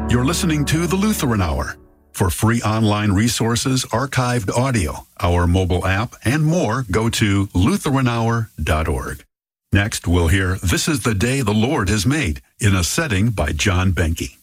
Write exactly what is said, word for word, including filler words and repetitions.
You're listening to the Lutheran Hour. For free online resources, archived audio, our mobile app, and more, go to lutheran hour dot org. Next, we'll hear This is the Day the Lord Has Made in a setting by John Benke.